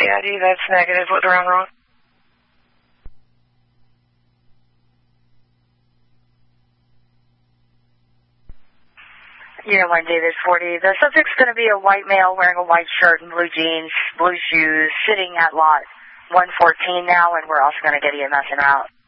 CID, that's negative. What's wrong? Unit 1, David 40. The subject's going to be a white male wearing a white shirt and blue jeans, blue shoes, sitting at lot 114 now, and we're also going to get EMS en route.